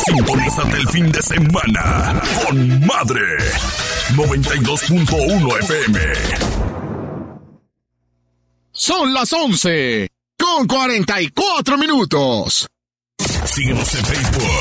Sintonízate el fin de semana con Madre 92.1 FM. Son las 11:44. Síguenos en Facebook.